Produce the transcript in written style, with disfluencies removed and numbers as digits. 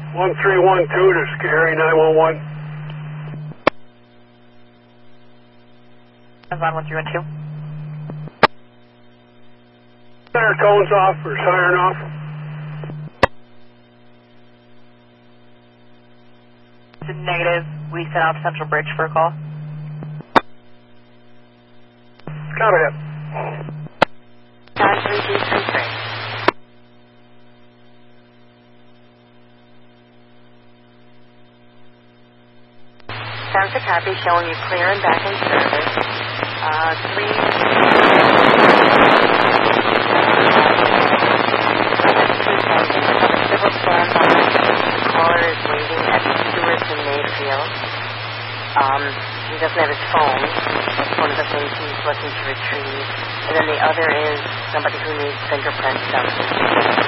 1312 to Scary 911. Amazon 1312. Center tones off or siren off. It's a negative. We sent out Central Bridge for a call. Copy that. 93233. Sounds a copy, showing you clear and back in service. Civil standby. The caller is waiting at Stewart's in Mayfield. He doesn't have his phone. That's one of the things he's looking to retrieve. And then the other is somebody who needs fingerprint stuff.